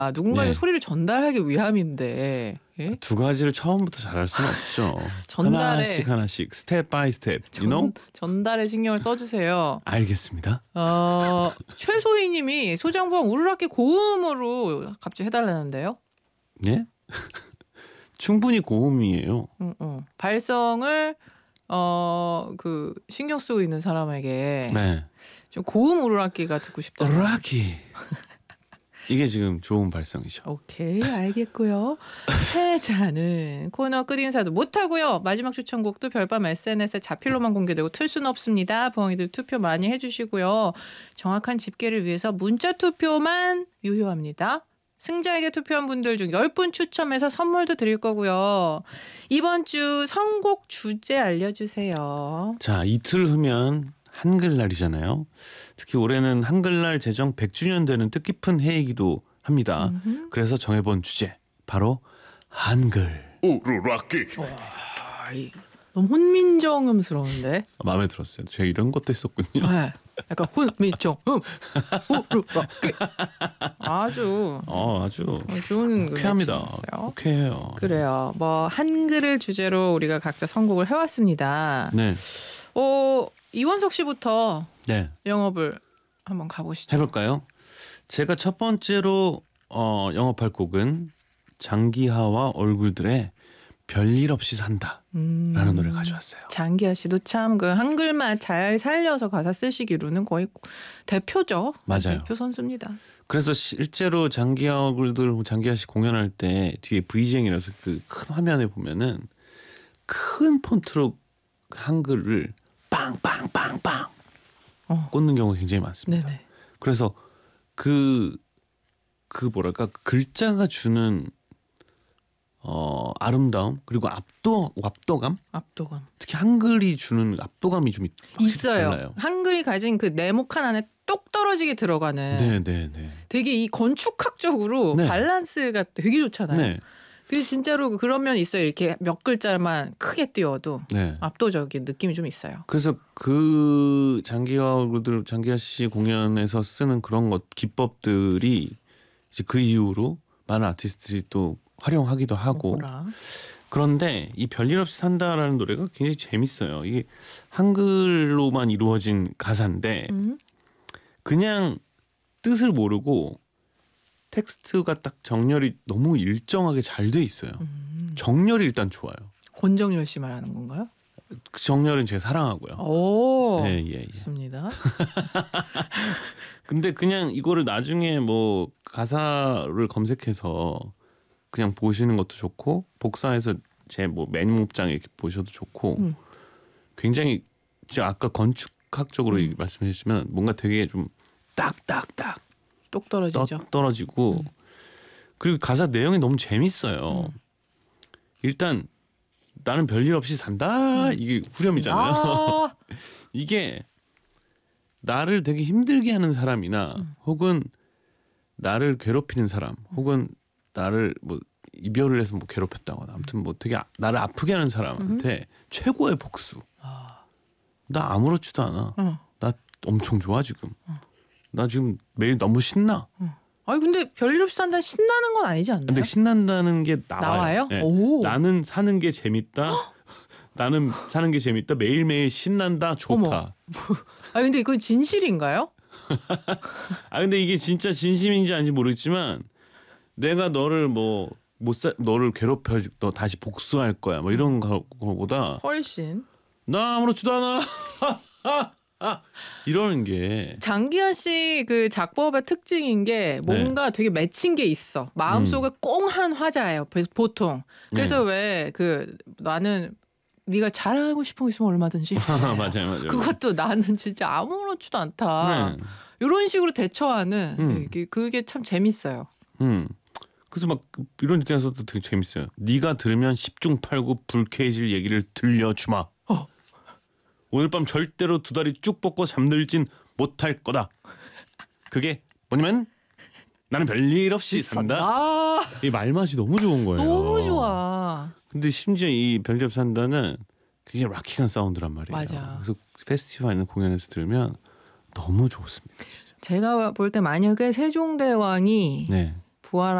누군가에게 네. 소리를 전달하기 위함인데 예? 두 가지를 처음부터 잘할 수는 없죠. 전달에 하나씩 스텝 바이 스텝. You know? 전달에 신경을 써주세요. 알겠습니다. 최소희님이 소장부왕 우르락기 고음으로 갑자기 해달라는데요. 예? 충분히 고음이에요. 발성을 그 신경 쓰고 있는 사람에게 네. 좀 고음 우르락기가 듣고 싶다. 우르락기. 이게 지금 좋은 발성이죠. 오케이, 알겠고요. 패자는 코너 끝인사도 못하고요. 마지막 추천곡도 별밤 SNS에 자필로만 공개되고 틀 수는 없습니다. 부엉이들 투표 많이 해주시고요. 정확한 집계를 위해서 문자 투표만 유효합니다. 승자에게 투표한 분들 중 10분 추첨해서 선물도 드릴 거고요. 이번 주 선곡 주제 알려주세요. 자, 이틀 후면 한글날이잖아요. 특히 올해는 한글날 제정 100주년 되는 뜻깊은 해이기도 합니다. 그래서 정해본 주제 바로 한글. 우르락기. 너무 혼민정음스러운데. 마음에 들었어요. 제가 이런 것도 했었군요. 네. 약간 혼민정음. 우르락기. 아주 좋은 쾌합니다. 음악이었어요. 쾌해요. 그래요. 뭐 한글을 주제로 우리가 각자 선곡을 해왔습니다. 네. 이원석 씨부터 네. 영업을 한번 가보시죠. 해볼까요? 제가 첫 번째로 영업할 곡은 장기하와 얼굴들의 별일 없이 산다라는 노래를 가져왔어요. 장기하 씨도 참 그 한글만 잘 살려서 가사 쓰시기로는 거의 대표죠. 맞아요. 대표 선수입니다. 그래서 실제로 장기하 씨 공연할 때 뒤에 V쟁이라서 그 큰 화면에 보면은 큰 폰트로 한글을 빵빵빵빵 꽂는 경우가 굉장히 많습니다. 네네. 그래서 그 뭐랄까 글자가 주는 아름다움 그리고 압도감 특히 한글이 주는 압도감이 좀 있어요. 달라요. 한글이 가진 그 네모칸 안에 똑 떨어지게 들어가는 네네네. 되게 이 건축학적으로 네. 발란스가 되게 좋잖아요. 네. 그래서 진짜로 그런 면 있어요. 이렇게 몇 글자만 크게 띄워도 네. 압도적인 느낌이 좀 있어요. 그래서 그 장기하 씨 공연에서 쓰는 그런 것 기법들이 이제 그 이후로 많은 아티스트들이 또 활용하기도 하고. 뭐라. 그런데 이 별일 없이 산다라는 노래가 굉장히 재밌어요. 이게 한글로만 이루어진 가사인데 그냥 뜻을 모르고 텍스트가 딱 정렬이 너무 일정하게 잘 돼 있어요. 정렬이 일단 좋아요. 권정열 씨 말하는 건가요? 그 정렬은 제가 사랑하고요. 오, 예. 좋습니다. 근데 그냥 이거를 나중에 뭐 가사를 검색해서 그냥 보시는 것도 좋고 복사해서 제 뭐 메모장에 이렇게 보셔도 좋고 굉장히 제가 아까 건축학적으로 말씀해 주시면 뭔가 되게 좀 딱딱딱 똑 떨어지죠. 떨어지고 그리고 가사 내용이 너무 재밌어요. 일단 나는 별일 없이 산다 이게 후렴이잖아요. 이게 나를 되게 힘들게 하는 사람이나 혹은 나를 괴롭히는 사람 혹은 나를 뭐 이별을 해서 뭐 괴롭혔다거나 아무튼 뭐 되게 나를 아프게 하는 사람한테 최고의 복수. 나 아무렇지도 않아. 나 엄청 좋아 지금. 나 지금 매일 너무 신나. 아니 근데 별일 없이 산다 신나는 건 아니지 않나요? 근데 신난다는 게 나와요. 네. 나는 사는 게 재밌다. 나는 사는 게 재밌다. 매일매일 신난다. 좋다. 아 근데 그건 진실인가요? 근데 이게 진짜 진심인지 아닌지 모르겠지만 내가 너를 너를 괴롭혀 너 다시 복수할 거야. 뭐 이런 거보다 훨씬 나 아무렇지도 않아. 이러는 게 장기하 씨 그 작법의 특징인 게 뭔가 되게 맺힌 게 있어. 마음속에 꽁한 화자예요. 보통. 그래서 왜 그 나는 네가 잘하고 싶은 거 있으면 얼마든지. 맞아요. 그것도 나는 진짜 아무렇지도 않다. 이런 식으로 대처하는 그게 참 재밌어요. 그래서 막 이런 느낌에서도 되게 재밌어요. 네가 들으면 10중 8구 불쾌해질 얘기를 들려주마. 오늘 밤 절대로 두 다리 쭉 뻗고 잠들진 못할 거다. 그게 뭐냐면 나는 별일 없이 산다. 이 말맛이 너무 좋은 거예요. 너무 좋아. 근데 심지어 이 별일 없이 산다는 굉장히 락킹한 사운드란 말이에요. 맞아. 그래서 페스티벌이나 공연에서 들으면 너무 좋습니다. 진짜. 제가 볼 때 만약에 세종대왕이 부활